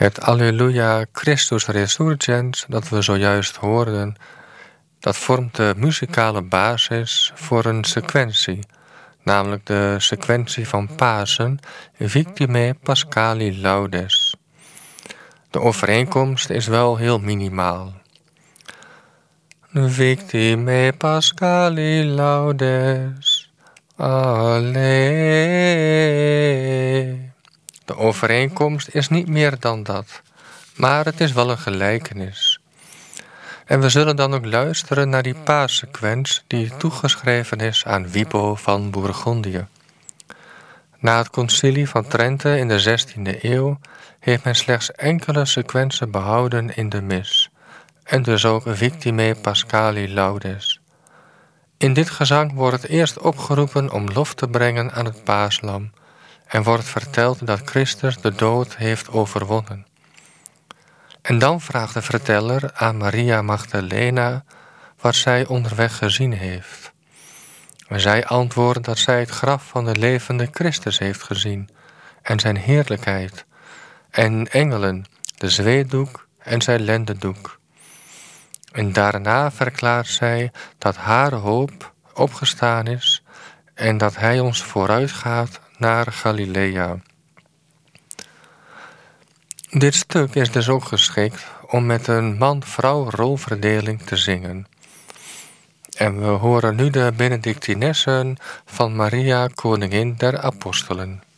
Het Alleluia Christus Resurgens dat we zojuist hoorden, dat vormt de muzikale basis voor een sequentie, namelijk de sequentie van Pasen, Victimae Paschali Laudes. De overeenkomst is wel heel minimaal. Victimae Paschali Laudes, Alleluia. De overeenkomst is niet meer dan dat, maar het is wel een gelijkenis. En we zullen dan ook luisteren naar die paassequens die toegeschreven is aan Wipo van Bourgondië. Na het concilie van Trente in de 16e eeuw heeft men slechts enkele sequenzen behouden in de mis, en dus ook Victimae Paschali Laudes. In dit gezang wordt het eerst opgeroepen om lof te brengen aan het paaslam, en wordt verteld dat Christus de dood heeft overwonnen. En dan vraagt de verteller aan Maria Magdalena wat zij onderweg gezien heeft. En zij antwoordt dat zij het graf van de levende Christus heeft gezien, en zijn heerlijkheid, en engelen, de zweetdoek en zijn lendendoek. En daarna verklaart zij dat haar hoop opgestaan is en dat hij ons vooruitgaat naar Galilea. Dit stuk is dus ook geschikt om met een man-vrouw rolverdeling te zingen. En we horen nu de Benedictinessen van Maria, koningin der apostelen.